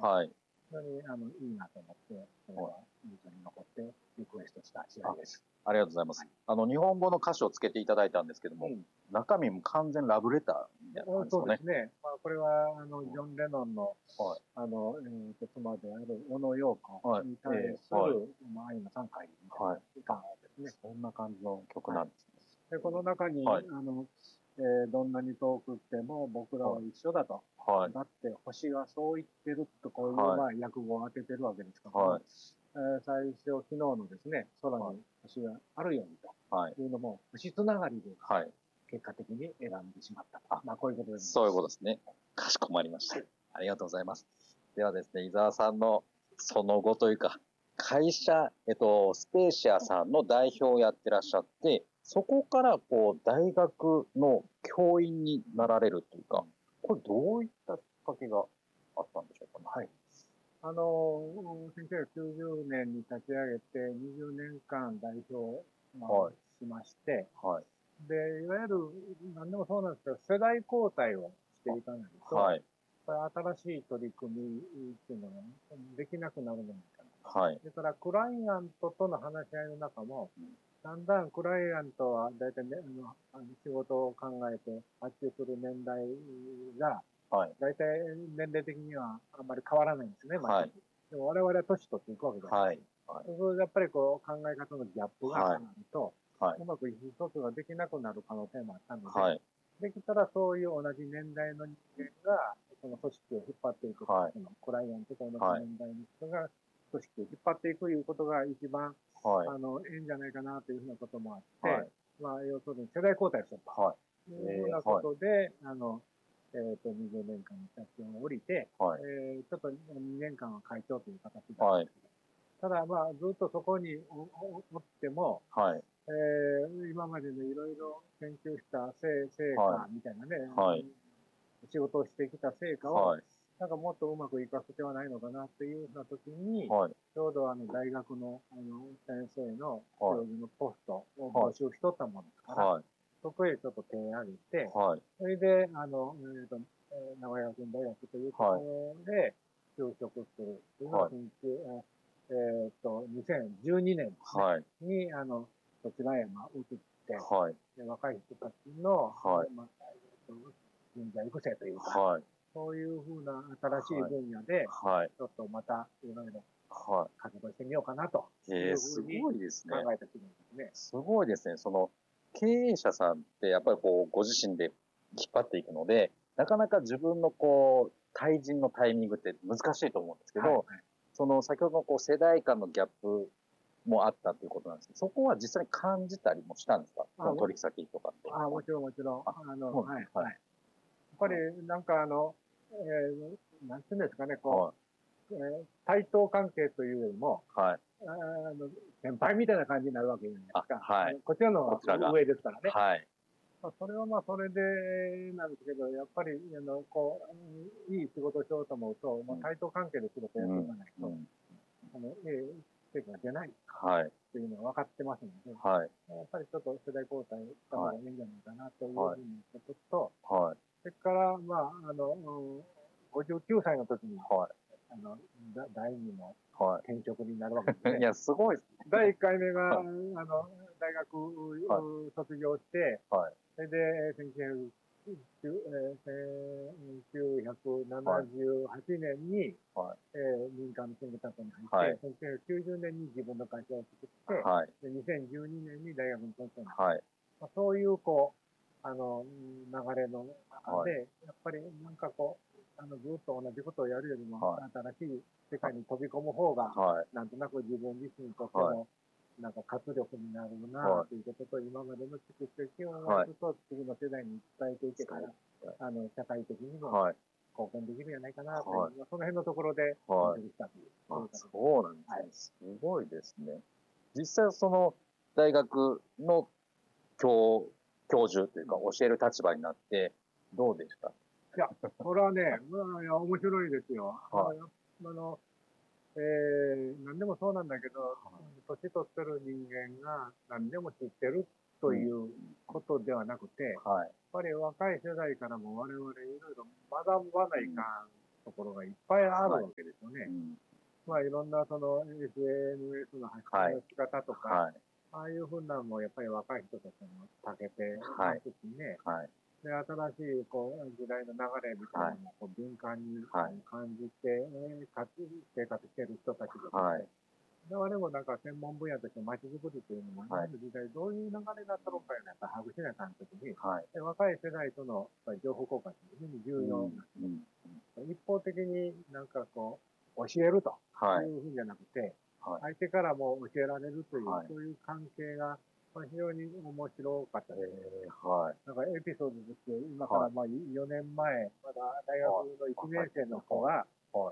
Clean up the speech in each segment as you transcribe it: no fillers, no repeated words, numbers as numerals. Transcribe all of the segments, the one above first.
はい。 非常にいいなと思って、それは印象に残ってリクエストした次第です。 ありがとうございます。日本語の歌詞をつけていただいたんですけども、中身も完全ラブレターみたいな感じですそうかね。 ですね。これは、ジョン・レノンの、 はい。 妻である小野陽子に対する、愛の賛歌みたいな歌ですね。 そんな感じの曲なんですね。 で、この中に、どんなに遠くっても僕らは一緒だと。だって星がそう言ってると、こういう、訳語を当ててるわけですから、最初、昨日のですね、空に星があるようにというのも、星つながりで、結果的に選んでしまったと。こういうことです。 そういうことですね。かしこまりました。ありがとうございます。ではですね、伊沢さんのその後というか、会社、スペーシアさんの代表をやってらっしゃって、そこから大学の教員になられるというか、これどういったきっかけがあったんでしょうかね。 はい。1990年に立ち上げて20年間代表しまして、で、いわゆる何でもそうなんですけど、世代交代をしていかないと、新しい取り組みっていうのができなくなるのかな。それからクライアントとの話し合いの中も、だんだんクライアントは大体、ね、仕事を考えて発注する年代が、大体年齢的にはあんまり変わらないんですね、毎年。でも我々は年取っていくわけじゃないですか。そうするとやっぱり考え方のギャップがあると、うまく意思疎通ができなくなる可能性もあったので、できたらそういう同じ年代の人間が、その組織を引っ張っていく、そのクライアントと同じ年代の人が組織を引っ張っていくということが一番、いいんじゃないかなというふうなこともあって、要するに世代交代をするというふうなことで、20年間の社長を降りて、ちょっと2年間は会長という形だったんですけど、ただずっとそこにおっても、今までのいろいろ研究した成果みたいなね、仕事をしてきた成果を、なんかもっとうまく活かせてはないのかなっていうふうな時に、ちょうど大学の先生の教授のポストを募集しとったものですから、そこへちょっと手を挙げて、それで、名古屋学大学というところで就職するというのが、2012年ですね、に、そちらへ移って、若い人たちの、人材育成というか、そういうふうな新しい分野で、ちょっとまたいろいろ活動してみようかなというふうに考えた次第ですね。 すごいですね。その経営者さんってやっぱりご自身で引っ張っていくので、なかなか自分の対人のタイミングって難しいと思うんですけど、その先ほどの世代間のギャップもあったということなんですけど、そこは実際に感じたりもしたんですか？その取引先とかって。 もちろんもちろん。はい。やっぱりなんかなんていうんですかね、対等関係というよりも、先輩みたいな感じになるわけじゃないですか。こちらの上ですからね。それはそれでなんですけど、やっぱり、いい仕事をしようと思うと、対等関係で仕事をやっていかないと、成果が出ないというのが分かってますので、やっぱりちょっと世代交代した方がいいんじゃないかなというふうにことと、それから、59歳の時に、第2の転職になるわけですね。 いや、すごいですね。 第1回目が、大学卒業して、それで、1978年に、民間のシンクタンクに入って、1990年に自分の会社を作って、2012年に大学に卒業したんです。そういう、流れの中で、やっぱりなんかずっと同じことをやるよりも、新しい世界に飛び込む方が、なんとなく自分自身にとっても、なんか活力になるなということと、今までの蓄積をやると、次の世代に伝えていけたら、社会的にも貢献できるんじゃないかなという、その辺のところで、したという。 そうなんですね。すごいですね。実際その大学の教授というか教える立場になってどうでした？ いや、これはね、面白いですよ。何でもそうなんだけど、年取ってる人間が何でも知ってるということではなくて、やっぱり若い世代からも我々いろいろ学ばないかんところがいっぱいあるわけですよね。まあいろんなその SNS の発信の仕方とか、ああいうふうなのもやっぱり若い人たちもたけてますしね。で、新しいこう時代の流れみたいなのもこう敏感に感じて、生活している人たちがですね。我々もなんか専門分野として街づくりというのも、今の時代どういう流れだったのかをやっぱ把握しないかんときに、若い世代との情報交換って非常に重要なんです。一方的になんかこう、教えるというふうじゃなくて、相手からも教えられるという、そういう関係が非常に面白かったです。なんかエピソードとして、今からまあ4年前、まだ大学の1年生の子が、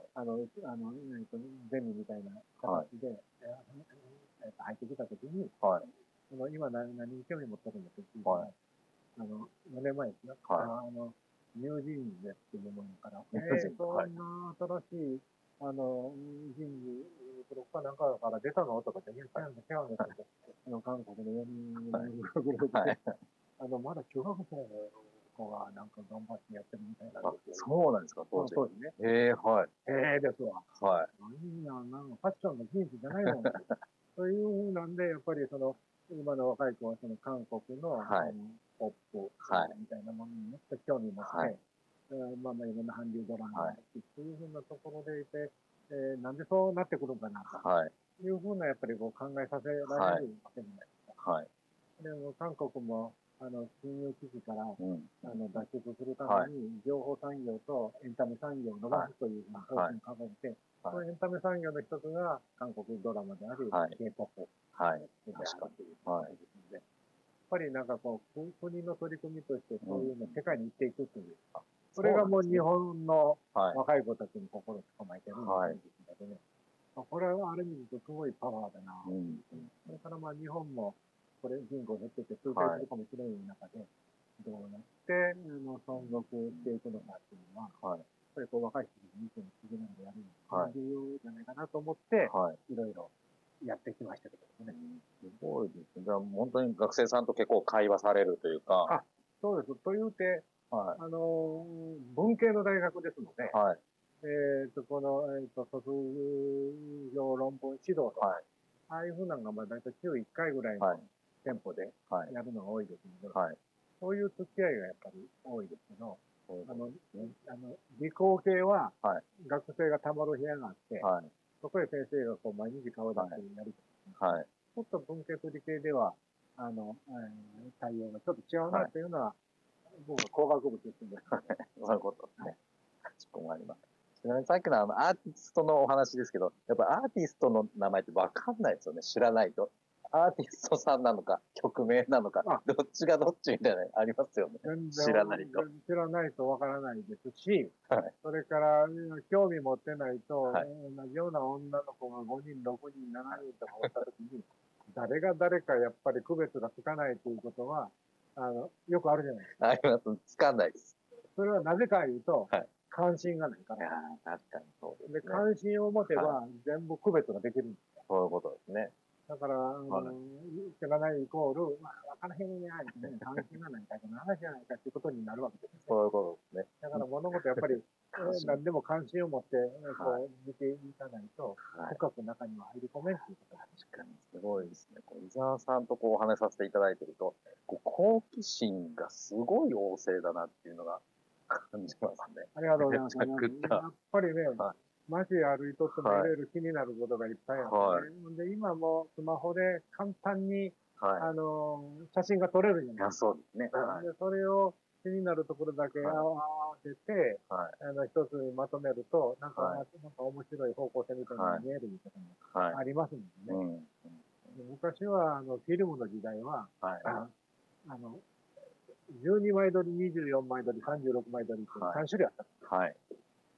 ゼミみたいな形で、入ってきたときに、今何に興味持ってるんだって聞いたら、4年前ですよ。ニュージーンズっていうものから、そんな新しい、人事、プロかなんかから出たのとかって、違うんですけど、韓国の4人グループで、まだ中学生の子がなんか頑張ってやってるみたいなんですよ。 そうなんですか、当時。 そうですね。ですわ。何や、なんかファッションの技術じゃないのそういうふうなんで、やっぱりその、今の若い子はその韓国の、ポップみたいなものにもっと興味を持って、まあまあいろんな韓流ドラマっていうふうなところでいて、なんでそうなってくるかなというふうなやっぱりこう考えさせられるわけじゃないですか。でも韓国も金融危機から脱出するために、情報産業とエンタメ産業を伸ばすという方針を掲げて、そのエンタメ産業の一つが韓国ドラマであり、K-POP であるということですので、やっぱりなんかこう、国の取り組みとしてそういうのを世界に行っていくという、それがもう日本の若い子たちに心を捕まえてるんですけどね。これはある意味ですごいパワーだな。それからまあ日本も、これ人口減ってて衰退するかもしれない中で、どうなって存続していくのかっていうのは、やっぱりこう若い人に見ても次なんでやるのが重要じゃないかなと思って、いろいろやってきましたけどね。 すごいですね。じゃあ本当に学生さんと結構会話されるというか。 そうです。というて、文系の大学ですので、この、卒業論文指導とか、ああいうふうなのが、まあ、大体週1回ぐらいの店舗でやるのが多いですので、そういう付き合いがやっぱり多いですけど、理工系は、学生がたまる部屋があって、そこへ先生がこう毎日顔出してやるとか、ちょっと文系と理系では、対応がちょっと違うなっていうのは、僕は工学部出身です。 そういうことですね。かしこまります。ちなみにさっきのアーティストのお話ですけど、やっぱアーティストの名前ってわかんないですよね、知らないと。アーティストさんなのか、曲名なのか、どっちがどっちみたいなのありますよね。知らないと。 知らないとわからないですし、それから興味持ってないと、同じような女の子が5人、6人、7人とかおったときに、誰が誰かやっぱり区別がつかないということは、よくあるじゃないですか。 あります。つかんないです。 それはなぜか言うと、関心がないから。 確かにそうですね。で、関心を持てば、全部区別ができるんですよ。 そういうことですね。 だから、知らないイコール、まあ、わからへんや、関心がないか、その話じゃないかっていうことになるわけですね。 そういうことですね。 だから物事やっぱり、何でも関心を持って、こう、見ていかないと、深く中には入り込めんっていうことです。 確かに、すごいですね。伊沢さんとこうお話しさせていただいてると、好奇心がすごい旺盛だなっていうのが感じますね。 ありがとうございます。やっぱりね、街歩いとってもいろいろ気になることがいっぱいあるので、今もスマホで簡単に、写真が撮れるじゃないですか。 そうですね。 でそれを気になるところだけ合わせて、一つにまとめると、なんか面白い方向性みたいなのが見えるみたいなのがありますのでね。昔はフィルムの時代は、12枚撮り、24枚撮り、36枚撮りって3種類あったんです。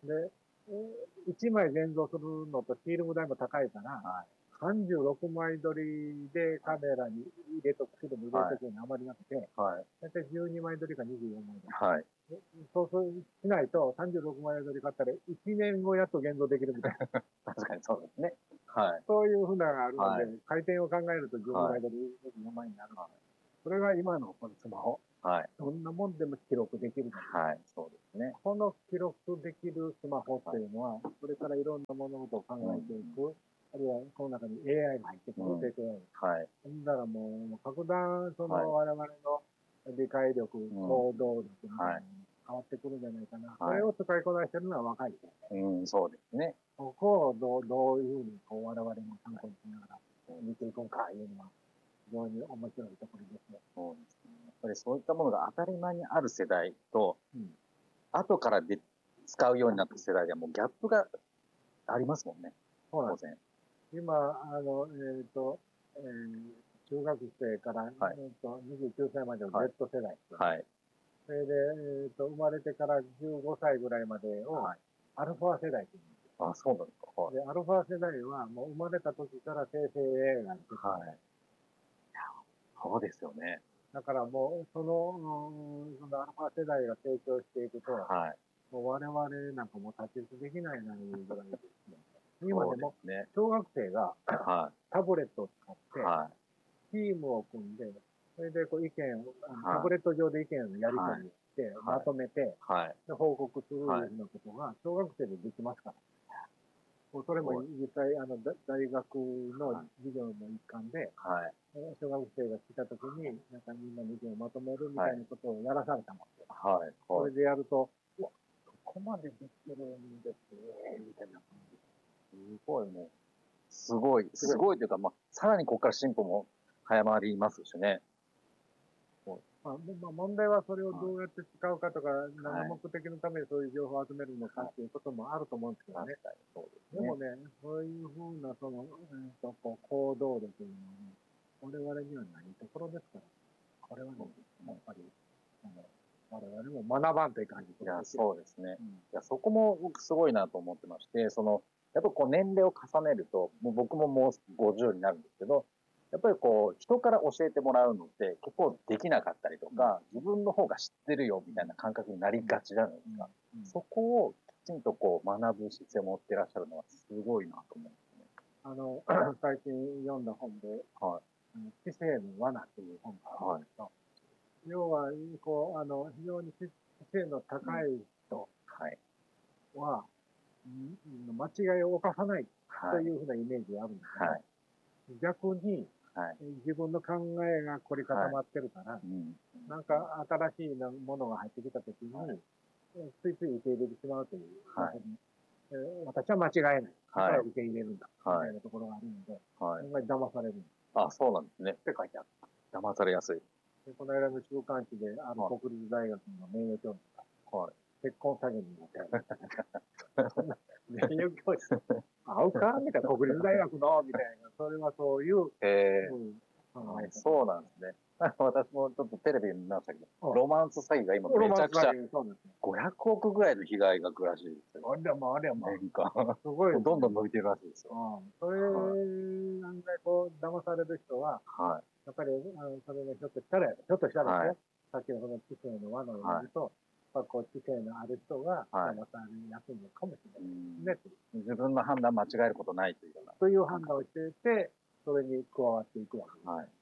で、1枚現像するのとフィルム代も高いから、36枚撮りでカメラに入れとく、フィルム入れとくのあまりなくて、大体12枚撮りか24枚撮り。そうしないと36枚撮り買ったら1年後やっと現像できるみたいな。 確かにそうですね。 そういうふうなのがあるので、回転を考えると12枚撮り24枚になるので、それが今のこのスマホ。 はい。 どんなもんでも記録できる。 はい。そうですね。 この記録できるスマホっていうのは、これからいろんな物事を考えていく、あるいはこの中に AI が入ってくるということはい。 ほんだらもう、格段、我々の理解力、行動力が変わってくるんじゃないかな。これを使いこなしてるのは若い人。 そうですね。 ここをどういうふうに我々も参考にしながら見ていこうかいうのは、非常に面白いところですね。 そうですね。やっぱりそういったものが当たり前にある世代と、後から使うようになった世代ではもうギャップがありますもんね。 そうなんです。今、中学生から、29歳までの Z 世代。はい。それで、生まれてから15歳ぐらいまでを、アルファ世代というんです。 あ、そうなんですか。はい。 で、アルファ世代はもう生まれた時から生成 AI が出て、はい。 そうですよね。 だからもう、そのアルファ世代が成長していくと、はい。もう我々なんかもう太刀打ちできないないうぐらいですね。今でも、小学生が、はい、タブレットを使って、はい、チームを組んで、それでこう意見を、タブレット上で意見をやり取りして、まとめて、はい、で報告するようなことが小学生でできますから。それも実際、大学の授業の一環で、はい、小学生が来たときに、なんかみんなの意見をまとめるみたいなことをやらされたもんで、はい、それでやると、うわ、ここまでできるんですね、みたいな感じ。すごいもう、 すごいというか、まあ、さらにここから進歩も早まりますしね。 問題はそれをどうやって使うかとか、何の目的のためにそういう情報を集めるのかっていうこともあると思うんですけどね。でもね、そういうふうな、行動力というのは、我々にはないところですから、これはね、やっぱり、我々も学ばんといかんといや、そうですね。いや、そこも僕すごいなと思ってまして、やっぱこう年齢を重ねると、もう僕ももう50になるんですけど、やっぱりこう、人から教えてもらうのって結構できなかったりとか、自分の方が知ってるよみたいな感覚になりがちじゃないですか。そこをきちんとこう学ぶ姿勢を持ってらっしゃるのはすごいなと思うんですね。最近読んだ本で、はい、知性の罠という本があるんですけど、要は、非常に知性の高い人は、間違いを犯さないというふうなイメージがあるんですけど、逆に、自分の考えが凝り固まってるから、なんか新しいものが入ってきたときに、ついつい受け入れてしまうという、私は間違いない。だから受け入れるんだ。みたいなところがあるので、あんまり騙されるんです。 あ、そうなんですね。って書いてある。騙されやすい。 この間の週刊誌で、国立大学の名誉教授が、結婚詐欺にみたいな。名誉教授、合うかみたいな、国立大学のみたいな、それはそういう、 そうなんですね。私もちょっとテレビ見ましたけど、ロマンス詐欺が今めちゃくちゃ、500億ぐらいの被害額らしいですよ。 あれはまあ、 年間。すごい。どんどん伸びてるらしいですよ。 それ、なんかこう、騙される人は、やっぱり、それがひょっとしたらですよ。さっきのその知性の輪のようにと、知性のある人が騙されやすいのかもしれないですね。 自分の判断間違えることないというような。 という判断をしていて、それに加わっていくわけです。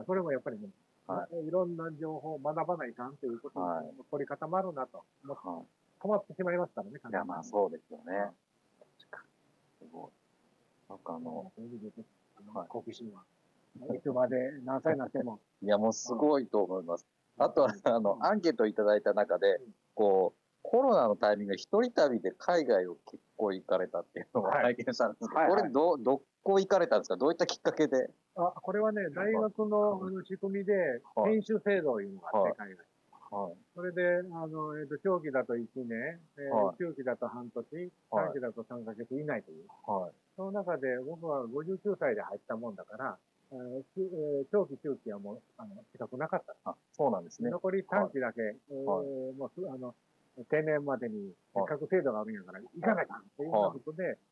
それもやっぱりね、いろんな情報を学ばないかんということに凝り固まるなと思って、止まってしまいますからね、 いや、まあそうですよね。すごい。なんか好奇心は。いつまで何歳になっても。 いや、もうすごいと思います。あとは、アンケートいただいた中で、こう、コロナのタイミングで一人旅で海外を結構行かれたっていうのを拝見したんですけど、これどこ行かれたんですか？どういったきっかけで？ これはね、大学の仕組みで、研修制度いうのがあって、海外。それで、長期だと1年、中期だと半年、短期だと3ヶ月以内という。その中で僕は59歳で入ったもんだから、長期、中期はもう、資格なかった。 そうなんですね。 残り短期だけ、もう、定年までに資格制度があるんやから、行かないかんというようなことで、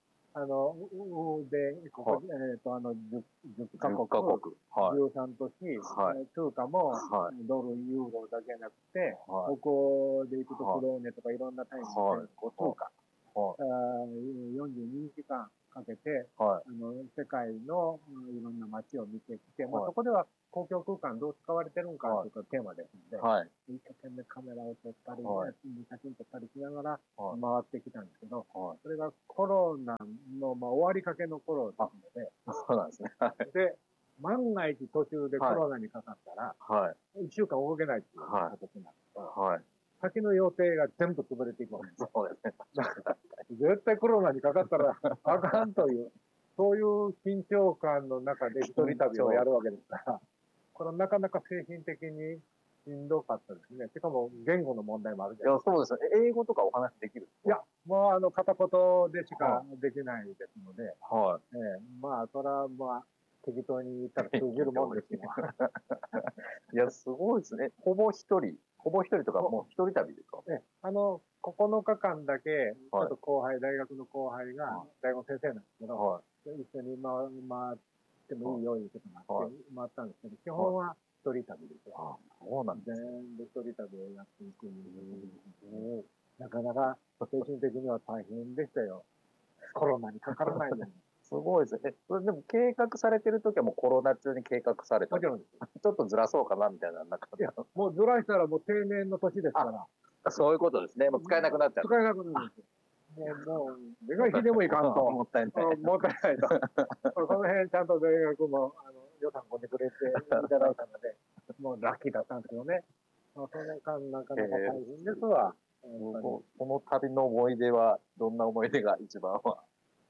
ここ、10カ国、13都市、通貨もドル、ユーロだけじゃなくて、ここで行くとクローネとかいろんな単位の通貨、42 間かけて、 はい。 世界のいろんな街を見てきて、まあ、 はいそこでは公共空間どう使われてるんかというかテーマですので、 はい。 一生懸命カメラを撮ったり、 はい写真撮ったりしながらはい回ってきたんですけど、 はい。 それがコロナの、まあ、終わりかけの頃ですので、 そうなんですね。はい。 で、万が一途中でコロナにかかったら、 はい。 一週間動けないという形になると、 はい。 先の予定が全部潰れていくわけです。 そうですね。 絶対コロナにかかったらあかんという、そういう緊張感の中で一人旅をやるわけですから、これはなかなか精神的にしんどかったですね。しかも言語の問題もあるじゃないですか。 いや、そうですね。英語とかお話できる？ いや、もう片言でしかできないですので、 はまあ、それはまあ、適当に言ったら通じるもんですよ。 い。いや、すごいですね。ほぼ一人とか、もう一人旅ですか？ 9日間だけ、ちょはいっと後輩、大学の後輩がはい、 大学の先生なんですけど、 は一緒に回ってもいいよ、いうことになはいって、回ったんですけど、基本は一人旅ですよ。 あ、そうなんですね。 全部一人旅をやっていくいうことで、なかなか精神的には大変でしたよ。コロナにかからないように。 すごいですね。それでも計画されてる時はもうコロナ中に計画された。 もちろんです。 ちょっとずらそうかなみたいな、なんか。 いや、もうずらしたらもう定年の年ですから。 そういうことですね。もう使えなくなっちゃう。 使えなくなるんですよ。もう、目が引いてもいかんと。 もったいない。 もったいないと。その辺ちゃんと大学も予算込んでくれていただいたので、もうラッキーだったんですけどね。その間なかなか大変ですわ。 この旅の思い出は、どんな思い出が一番は？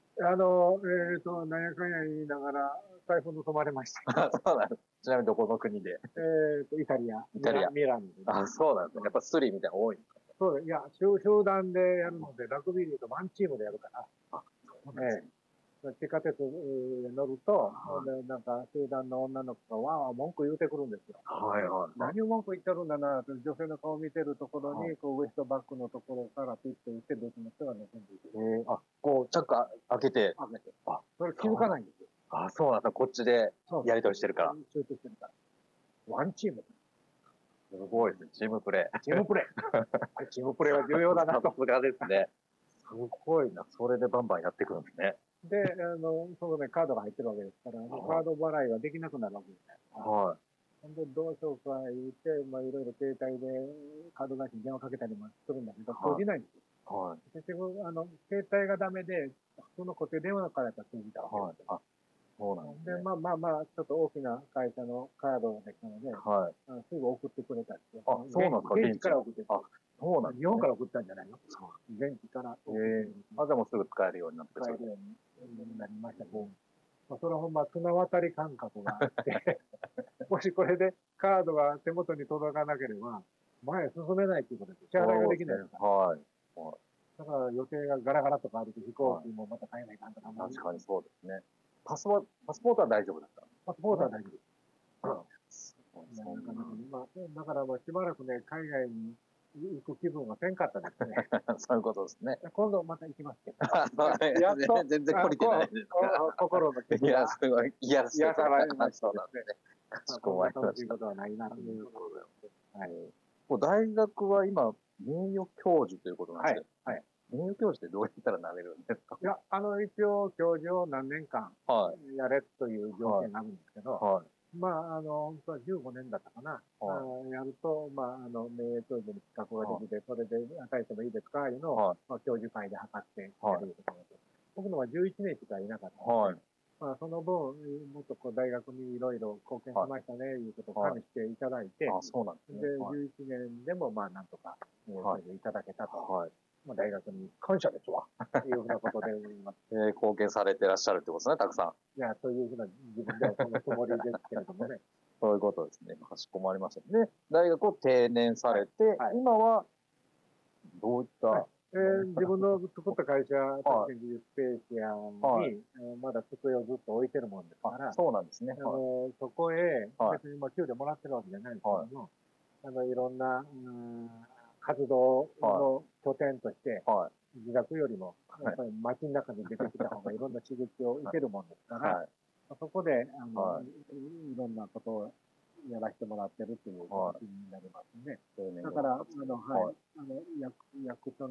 なんやかんや言いながら、財布盗まれました。 そうなんです。ちなみにどこの国で？ イタリア。ミラノで。 あ、そうなんですね。やっぱスリみたいなの多いんですか？ そうです。いや、集団でやるので、ラグビーで言うとワンチームでやるから。 あ、そうなんですね。 地下鉄乗ると、なんか集団の女の子がわーわー文句言うてくるんですよ。 はいはい。 何を文句言ってるんだなと、女性の顔を見てるところに、こうウエストバッグのところからピッと言って別の人が盗んでいく。 あ、こう、チャック開けて。 開けて。それ気づかないんですよ。 あ、そうなんだ。こっちでやりとりしてるから。 集中してるから。ワンチーム。 すごいですね。チームプレー。 チームプレー。チームプレーは重要だなと。 さすがですね。すごいな。それでバンバンやってくるんですね。 で、そこでカードが入ってるわけですから、カード払いはできなくなるわけです。 はい。 ほんで、どうしようか言って、まあ、いろいろ携帯でカード会社に電話かけたりもするんだけど、通じないんですよ。 はい。 結局、携帯がダメで、普通の固定電話からやったら通じたわけですよ。 はい。そうなんですね。 で、まあ、ちょっと大きな会社のカードができたので、 はい。 すぐ送ってくれたりして。 あ、そうなんですか？ 現地から送ってあ、そうなんですね。 日本から送ったんじゃないの？現地から送ってくれて。 あ、でもすぐ使えるようになって使えるようになりましたけど、それはほんま綱渡り感覚があって、もしこれでカードが手元に届かなければ、前へ進めないということです。支払いができないですから。 はい。 だから予定がガラガラとかあると飛行機もまた買えないかんとか。 確かにそうですね。パスポートは大丈夫だった？ パスポートは大丈夫。 そうだからしばらくね、海外に行く気分がせんかったですね。 そういうことですね。 今度また行きますけど。 やっと全然懲りてないです。 心のいや、すごい。癒されましたそうなんですね。かしこまりま楽しいした。 ことはないなということで。はい。 もう大学は今、名誉教授ということなんですけど、 はい。 名誉教授ってどうやったらなれるんですか？ いや、一応、教授を何年間やれという条件があるんですけど、 はい。 まあ、本当は15年だったかな。やると、まあ、名誉教授の資格ができて、それで与えてもいいですかいうのを、まあ、教授会で測ってやるところで。僕のは11年しかいなかったので、まあ、その分、もっと大学にいろいろ貢献しましたね、いうことを加味していただいて、 そうなんですね。 で、11年でも、まあ、なんとか、いただけたと。 はい。 まあ、大学に感謝ですわ。いうふうなことで、 貢献されてらっしゃるってことですね、たくさん。 いや、というふうな自分ではそのつもりですけれどもね。 そういうことですね。かしこまりました。で、大学を定年されて、今は、どういった、 自分の作った会社、特にスペーシアに、まだ机をずっと置いてるもんですから、 そうなんですね。 そこへ、別に給料もらってるわけじゃないですけども、いろんな、活動の拠点として、自宅よりも、やっぱり街の中に出てきた方がいろんな刺激を受けるもんですから、そこで、いろんなことをやらせてもらってるという形になりますね。だから、役所の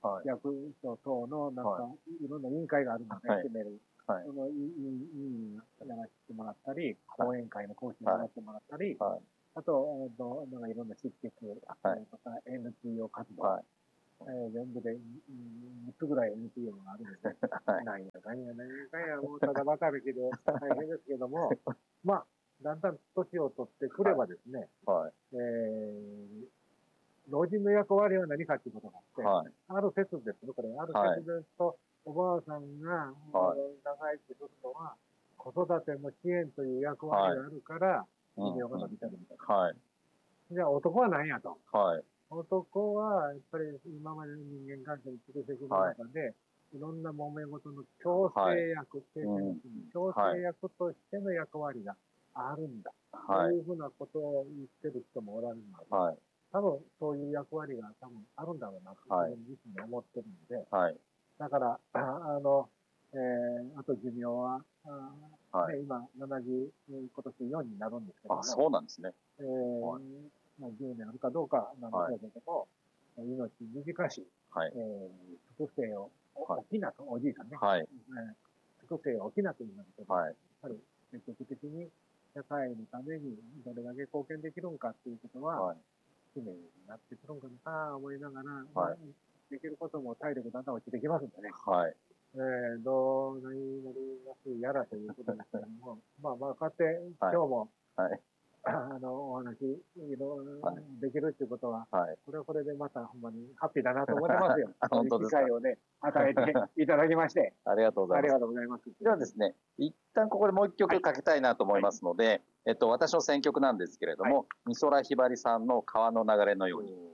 役所等のなんか、いろんな委員会があるので、決める。その委員やらせてもらったり、講演会の講師やらせてもらったり、あと、なんかいろんな執筆とか、NPO 活動、全部で6つぐらい NPO があるので、なんやかんや、もうただ働きで大変ですけども、まあ、だんだん年を取ってくればですね、老人の役割は何かということがあって、ある説ですね、これ、ある説ですと、おばあさんが長生きするのは、子育ての支援という役割があるから、寿命が伸びてるみたいな。じゃあ男は何やと。男は、やっぱり今までの人間関係に尽くしてきた中で、いろんな揉め事の調整役、調整役としての役割があるんだ。というふうなことを言ってる人もおられるので、多分そういう役割が多分あるんだろうなと自分自身で思ってるので、だから、あと寿命は、今70、今年4になるんですけども。 そうなんですね。 10年あるかどうかなんですけども、命短し、複生を起きなと、おじいさんね。複生を起きなというのは、やっぱり積極的に社会のためにどれだけ貢献できるんかっていうことは、使命になってくるんかなと思いながら、できることも体力だんだん落ちてきますんでね。どうなりますやらということですけども、こうやって今日も、お話、できるっていうことは、これはこれでまたほんまにハッピーだなと思ってますよ。 本当ですか。 機会をね、与えていただきまして。 ありがとうございます。 ありがとうございます。 ではですね、一旦ここでもう一曲かけたいなと思いますので、私の選曲なんですけれども、美空ひばりさんの川の流れのように。